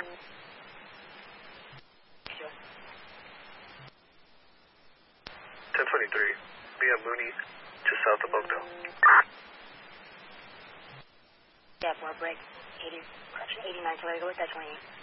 1023, be at Mooney, just south of Oakdale. Yeah, more break. 89, so I go with that 28.